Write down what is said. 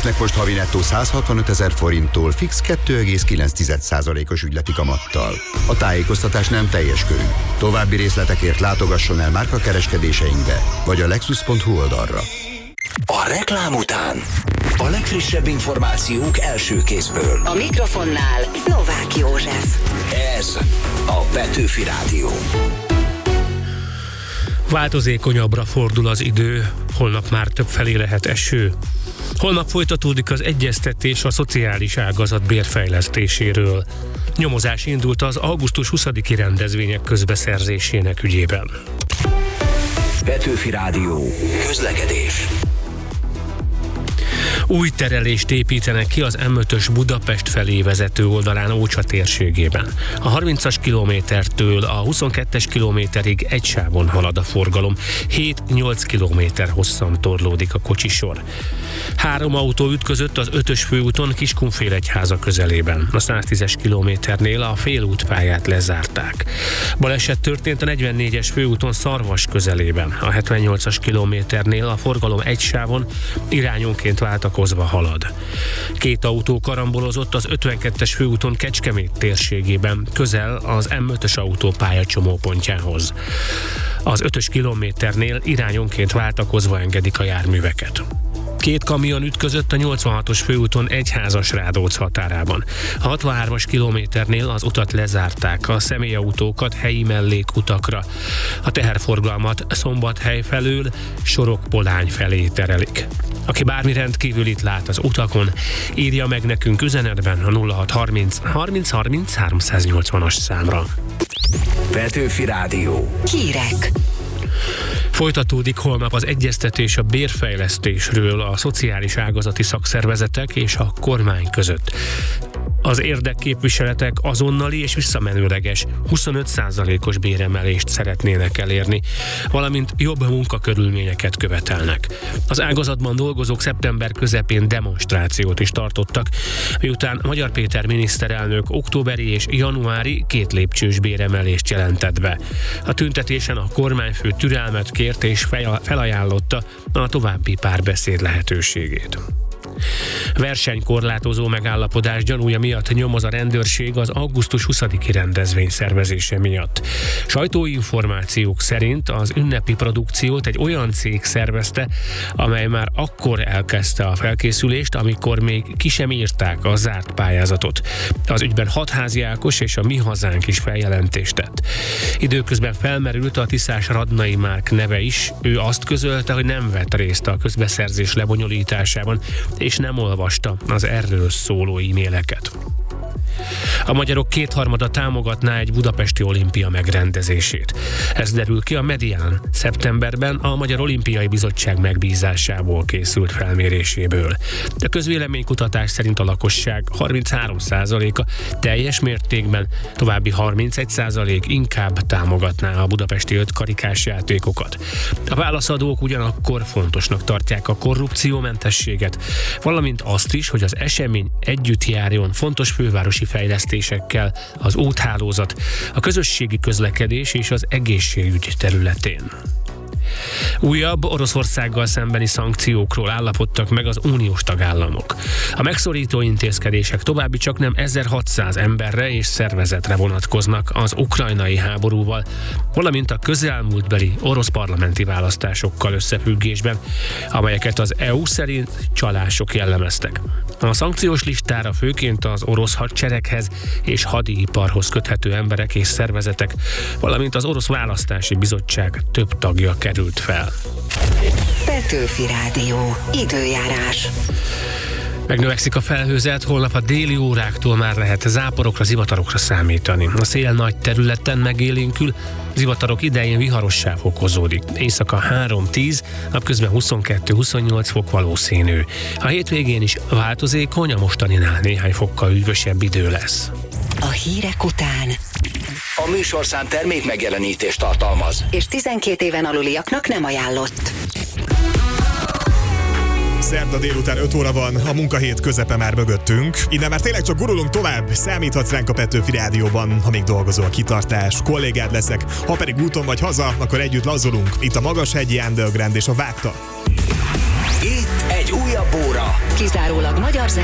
ügyfeleknek most havi nettó 165 000 forinttól fix 2,9%-os ügyleti kamattal. A tájékoztatás nem teljes körű. További részletekért látogasson el márkakereskedéseinkbe, vagy a lexus.hu oldalra. A reklám után a legfrissebb információk első kézből. A mikrofonnál Novák József. Ez a Petőfi Rádió. Változékonyabbra fordul az idő, holnap már többfelé lehet eső. Holnap folytatódik az egyeztetés a szociális ágazat bérfejlesztéséről. Nyomozás indult az augusztus 20-i rendezvények közbeszerzésének ügyében. Petőfi Rádió. Közlekedés. Új terelést építenek ki az M5-ös Budapest felé vezető oldalán Ócsa térségében. A 30-as kilométertől a 22-es kilométerig egy sávon halad a forgalom, 7-8 kilométer hosszan torlódik a kocsisor. 3 autó ütközött az 5-ös főúton Kiskunfélegyháza közelében. A 110-es kilométernél a félútpályát lezárták. Baleset történt a 44-es főúton Szarvas közelében. A 78-as kilométernél a forgalom egy sávon irányonként váltakozva halad. 2 autó karambolozott az 52-es főúton Kecskemét térségében, közel az M5-ös autópálya csomópontjához. Az 5-ös kilométernél irányonként váltakozva engedik a járműveket. 2 kamion ütközött a 86-os főúton Egyházasrádóc határában. A 63-as kilométernél az utat lezárták, a személyautókat helyi mellékutakra. A teherforgalmat Szombathely felől Sorokpolány felé terelik. Aki bármi rendkívülit lát az utakon, írja meg nekünk üzenetben a 0630 30 30 380-as számra. Petőfi Rádió. Hírek. Folytatódik holnap az egyeztetés a bérfejlesztésről a szociális ágazati szakszervezetek és a kormány között. Az érdekképviseletek azonnali és visszamenőleges 25%-os béremelést szeretnének elérni, valamint jobb munkakörülményeket követelnek. Az ágazatban dolgozók szeptember közepén demonstrációt is tartottak, miután Magyar Péter miniszterelnök októberi és januári 2 lépcsős béremelést jelentett be. A tüntetésen a kormányfő türelmet kért és felajánlotta a további párbeszéd lehetőségét. Versenykorlátozó megállapodás gyanúja miatt nyomoz a rendőrség az augusztus 20-i rendezvény szervezése miatt. Sajtóinformációk szerint az ünnepi produkciót egy olyan cég szervezte, amely már akkor elkezdte a felkészülést, amikor még ki sem írták a zárt pályázatot. Az ügyben Hatházi Ákos és a Mi Hazánk is feljelentést tett. Időközben felmerült a Tiszás Radnai Márk neve is, ő azt közölte, hogy nem vett részt a közbeszerzés lebonyolításában, és nem olvasta az erről szóló e-maileket. A magyarok 2/3 támogatná egy budapesti olimpia megrendezését. Ez derül ki a Medián szeptemberben a Magyar Olimpiai Bizottság megbízásából készült felméréséből. A közvéleménykutatás szerint a lakosság 33%-a teljes mértékben, további 31% inkább támogatná a budapesti 5 karikás játékokat. A válaszadók ugyanakkor fontosnak tartják a korrupciómentességet, valamint azt is, hogy az esemény együtt járjon fontos fővárosi fejlesztésekkel az úthálózat, a közösségi közlekedés és az egészségügy területén. Újabb Oroszországgal szembeni szankciókról állapodtak meg az uniós tagállamok. A megszorító intézkedések további csaknem 1600 emberre és szervezetre vonatkoznak az ukrajnai háborúval, valamint a közelmúltbeli orosz parlamenti választásokkal összefüggésben, amelyeket az EU szerint csalások jellemeztek. A szankciós listára főként az orosz hadsereghez és hadiiparhoz köthető emberek és szervezetek, valamint az orosz választási bizottság több tagja került fel. Petőfi Rádió. Időjárás. Megnövekszik a felhőzet, holnap a déli óráktól már lehet záporokra, zivatarokra számítani. A szél nagy területen megélénkül, zivatarok idején viharossá fokozódik. Éjszaka 3-10, napközben 22-28 fok valószínű. A hétvégén is változékony, a mostaninál néhány fokkal hűvösebb idő lesz. A hírek után A műsorszám termék megjelenítést tartalmaz, és 12 éven aluliaknak nem ajánlott. Szerda délután 5 óra van, a munkahét közepe már mögöttünk. Innen már tényleg csak gurulunk tovább, számíthatsz ránk a Petőfi Rádióban, ha még dolgozol, kitartás, kollégád leszek, ha pedig úton vagy haza, akkor együtt lazulunk. Itt a Magashegyi Underground és a Vágta. itt egy újabb újabb óra. Kizárólag magyar